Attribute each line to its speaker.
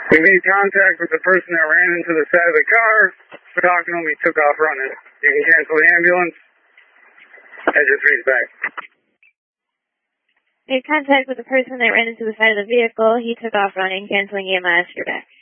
Speaker 1: We made contact with the person that ran into the side of the car. We're talking to him, he took off running. You can cancel the ambulance. Edger 3's back.
Speaker 2: Made contact with the person that ran into the side of the vehicle. He took off running, canceling EMS. You're back.